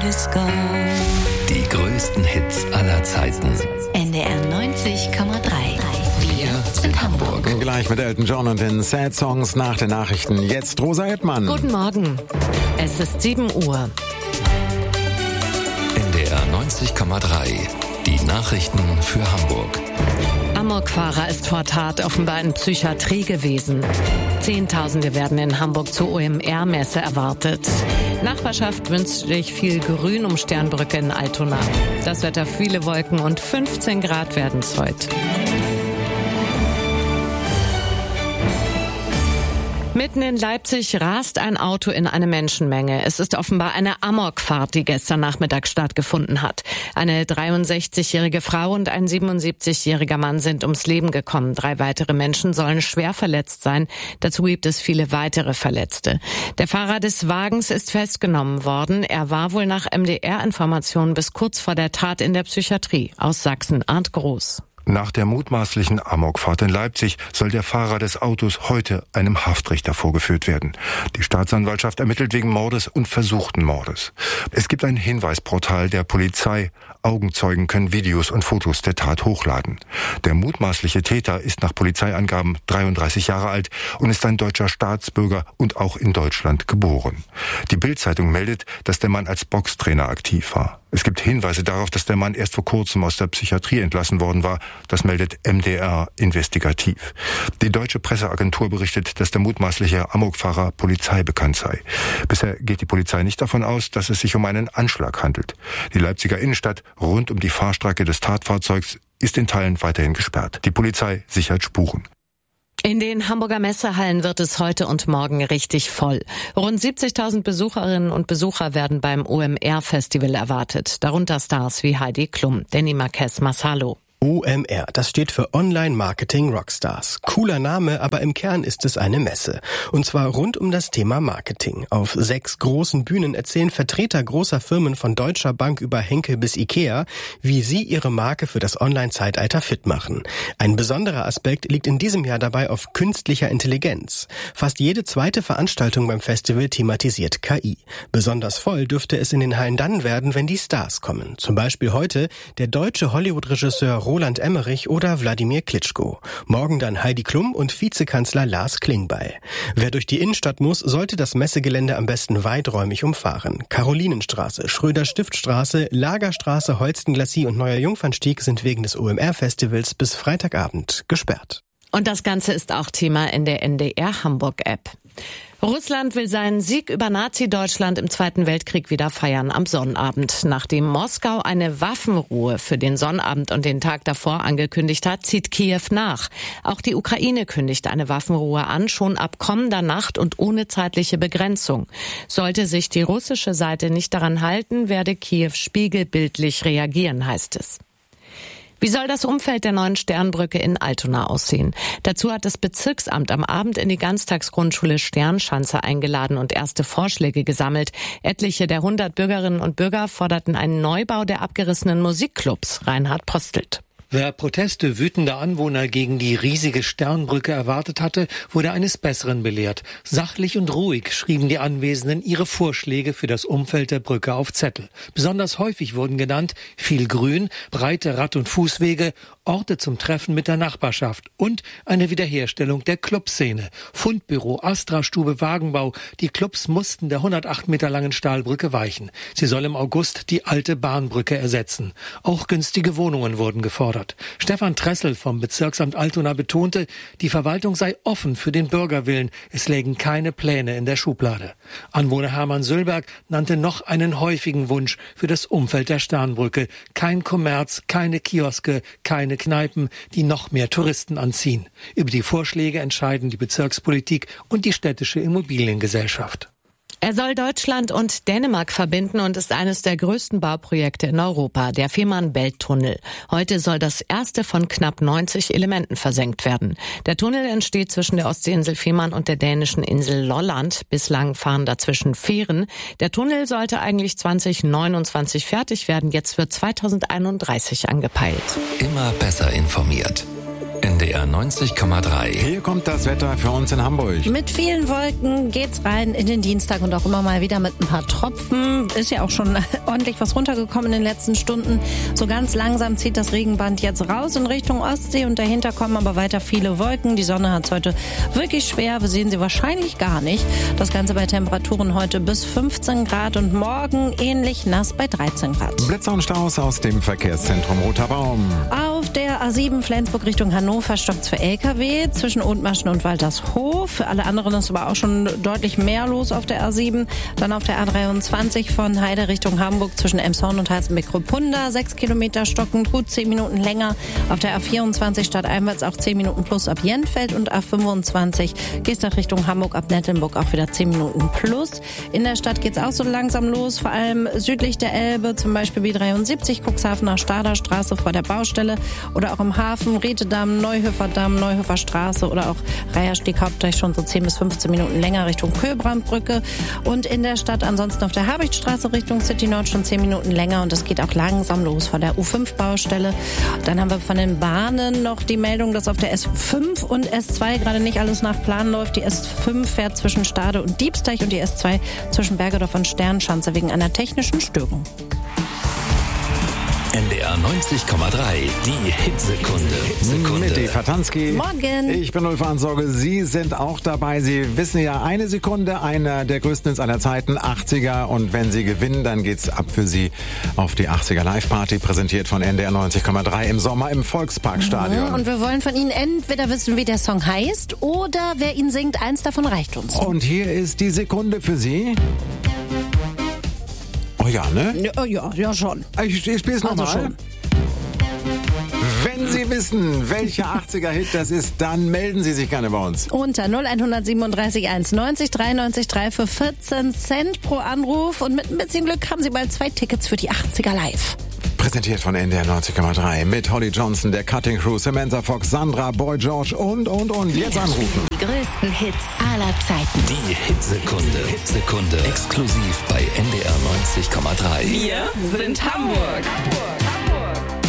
Disco. Die größten Hits aller Zeiten. NDR 90,3. Wir sind Hamburg. Gleich mit Elton John und den Sad Songs nach den Nachrichten. Jetzt Rosa Edmann. Guten Morgen. Es ist 7 Uhr. NDR 90,3. Die Nachrichten für Hamburg. Amokfahrer ist vor Tat offenbar in Psychiatrie gewesen. Zehntausende werden in Hamburg zur OMR-Messe erwartet. Nachbarschaft wünscht sich viel Grün um Sternbrücke in Altona. Das Wetter viele Wolken und 15 Grad werden es heute. Mitten in Leipzig rast ein Auto in eine Menschenmenge. Es ist offenbar eine Amokfahrt, die gestern Nachmittag stattgefunden hat. Eine 63-jährige Frau und ein 77-jähriger Mann sind ums Leben gekommen. 3 weitere Menschen sollen schwer verletzt sein. Dazu gibt es viele weitere Verletzte. Der Fahrer des Wagens ist festgenommen worden. Er war wohl nach MDR-Informationen bis kurz vor der Tat in der Psychiatrie. Aus Sachsen, Arndt Groß. Nach der mutmaßlichen Amokfahrt in Leipzig soll der Fahrer des Autos heute einem Haftrichter vorgeführt werden. Die Staatsanwaltschaft ermittelt wegen Mordes und versuchten Mordes. Es gibt ein Hinweisportal der Polizei. Augenzeugen können Videos und Fotos der Tat hochladen. Der mutmaßliche Täter ist nach Polizeiangaben 33 Jahre alt und ist ein deutscher Staatsbürger und auch in Deutschland geboren. Die Bild-Zeitung meldet, dass der Mann als Boxtrainer aktiv war. Es gibt Hinweise darauf, dass der Mann erst vor kurzem aus der Psychiatrie entlassen worden war. Das meldet MDR investigativ. Die deutsche Presseagentur berichtet, dass der mutmaßliche Amokfahrer Polizei bekannt sei. Bisher geht die Polizei nicht davon aus, dass es sich um einen Anschlag handelt. Die Leipziger Innenstadt rund um die Fahrstrecke des Tatfahrzeugs ist in Teilen weiterhin gesperrt. Die Polizei sichert Spuren. In den Hamburger Messehallen wird es heute und morgen richtig voll. Rund 70.000 Besucherinnen und Besucher werden beim OMR-Festival erwartet. Darunter Stars wie Heidi Klum, Danny Marquez, Masalo. OMR, das steht für Online Marketing Rockstars. Cooler Name, aber im Kern ist es eine Messe. Und zwar rund um das Thema Marketing. Auf 6 großen Bühnen erzählen Vertreter großer Firmen von Deutscher Bank über Henkel bis Ikea, wie sie ihre Marke für das Online-Zeitalter fit machen. Ein besonderer Aspekt liegt in diesem Jahr dabei auf künstlicher Intelligenz. Fast jede zweite Veranstaltung beim Festival thematisiert KI. Besonders voll dürfte es in den Hallen dann werden, wenn die Stars kommen. Zum Beispiel heute der deutsche Hollywood-Regisseur Roland Emmerich oder Wladimir Klitschko. Morgen dann Heidi Klum und Vizekanzler Lars Klingbeil. Wer durch die Innenstadt muss, sollte das Messegelände am besten weiträumig umfahren. Karolinenstraße, Schröder-Stiftstraße, Lagerstraße, Holsten-Glacis und Neuer Jungfernstieg sind wegen des OMR-Festivals bis Freitagabend gesperrt. Und das Ganze ist auch Thema in der NDR Hamburg-App. Russland will seinen Sieg über Nazi-Deutschland im Zweiten Weltkrieg wieder feiern am Sonnabend. Nachdem Moskau eine Waffenruhe für den Sonnabend und den Tag davor angekündigt hat, zieht Kiew nach. Auch die Ukraine kündigt eine Waffenruhe an, schon ab kommender Nacht und ohne zeitliche Begrenzung. Sollte sich die russische Seite nicht daran halten, werde Kiew spiegelbildlich reagieren, heißt es. Wie soll das Umfeld der neuen Sternbrücke in Altona aussehen? Dazu hat das Bezirksamt am Abend in die Ganztagsgrundschule Sternschanze eingeladen und erste Vorschläge gesammelt. Etliche der 100 Bürgerinnen und Bürger forderten einen Neubau der abgerissenen Musikclubs. Reinhard Postelt. Wer Proteste wütender Anwohner gegen die riesige Sternbrücke erwartet hatte, wurde eines Besseren belehrt. Sachlich und ruhig schrieben die Anwesenden ihre Vorschläge für das Umfeld der Brücke auf Zettel. Besonders häufig wurden genannt viel Grün, breite Rad- und Fußwege, Orte zum Treffen mit der Nachbarschaft und eine Wiederherstellung der Clubszene. Fundbüro, Astra-Stube, Wagenbau. Die Clubs mussten der 108 Meter langen Stahlbrücke weichen. Sie soll im August die alte Bahnbrücke ersetzen. Auch günstige Wohnungen wurden gefordert. Stefan Tressel vom Bezirksamt Altona betonte, die Verwaltung sei offen für den Bürgerwillen. Es lägen keine Pläne in der Schublade. Anwohner Hermann Sülberg nannte noch einen häufigen Wunsch für das Umfeld der Sternbrücke. Kein Kommerz, keine Kioske, keine Kneipen, die noch mehr Touristen anziehen. Über die Vorschläge entscheiden die Bezirkspolitik und die städtische Immobiliengesellschaft. Er soll Deutschland und Dänemark verbinden und ist eines der größten Bauprojekte in Europa, der Fehmarn-Belt-Tunnel. Heute soll das erste von knapp 90 Elementen versenkt werden. Der Tunnel entsteht zwischen der Ostseeinsel Fehmarn und der dänischen Insel Lolland. Bislang fahren dazwischen Fähren. Der Tunnel sollte eigentlich 2029 fertig werden. Jetzt wird 2031 angepeilt. Immer besser informiert. NDR 90,3. Hier kommt das Wetter für uns in Hamburg. Mit vielen Wolken geht's rein in den Dienstag und auch immer mal wieder mit ein paar Tropfen. Ist ja auch schon ordentlich was runtergekommen in den letzten Stunden. So ganz langsam zieht das Regenband jetzt raus in Richtung Ostsee und dahinter kommen aber weiter viele Wolken. Die Sonne hat es heute wirklich schwer. Wir sehen sie wahrscheinlich gar nicht. Das Ganze bei Temperaturen heute bis 15 Grad und morgen ähnlich nass bei 13 Grad. Blitzer und Staus aus dem Verkehrszentrum Roter Baum. Auf der A7 Flensburg Richtung Hannover stoppt es für LKW zwischen Othmarschen und Waltershof. Für alle anderen ist aber auch schon deutlich mehr los auf der A7. Dann auf der A23 von Heide Richtung Hamburg zwischen Elmshorn und Halstenbeck-Ruppunda 6 Kilometer stockend, gut 10 Minuten länger. Auf der A24 stadteinwärts auch 10 Minuten plus ab Jenfeld und A25 geht's nach Richtung Hamburg ab Nettelnburg auch wieder 10 Minuten plus. In der Stadt geht's auch so langsam los, vor allem südlich der Elbe, zum Beispiel B73, Cuxhaven nach Staderstraße vor der Baustelle oder auch im Hafen, Retedamm, Neuhöfer Damm, Neuhöfer Straße oder auch Reihersteg Hauptdeich schon so 10 bis 15 Minuten länger Richtung Köhlbrandbrücke. Und in der Stadt ansonsten auf der Habichtstraße Richtung City Nord schon 10 Minuten länger und es geht auch langsam los vor der U5-Baustelle. Dann haben wir von den Bahnen noch die Meldung, dass auf der S5 und S2 gerade nicht alles nach Plan läuft. Die S5 fährt zwischen Stade und Diebsteich und die S2 zwischen Bergedorf und Sternschanze wegen einer technischen Störung. NDR 90,3, die Hitsekunde. Mit Eva Tanski. Morgen. Ich bin Ulf Ansorge. Sie sind auch dabei. Sie wissen ja, eine Sekunde, einer der größten Hits aller Zeiten, 80er. Und wenn Sie gewinnen, dann geht's ab für Sie auf die 80er Live-Party, präsentiert von NDR 90,3 im Sommer im Volksparkstadion. Und wir wollen von Ihnen entweder wissen, wie der Song heißt oder wer ihn singt. Eins davon reicht uns. Und hier ist die Sekunde für Sie. Oh ja, ne? Ja, schon. Ich spiele es nochmal. Also schon. Wenn Sie wissen, welcher 80er-Hit das ist, dann melden Sie sich gerne bei uns. Unter 0137 190 93 3 für 14 Cent pro Anruf. Und mit ein bisschen Glück haben Sie bald 2 Tickets für die 80er Live. Präsentiert von NDR 90,3 mit Holly Johnson, der Cutting Crew, Samantha Fox, Sandra, Boy George und. Jetzt anrufen. Die größten Hits aller Zeiten. Die Hitsekunde. Exklusiv bei NDR 90,3. Wir sind Hamburg.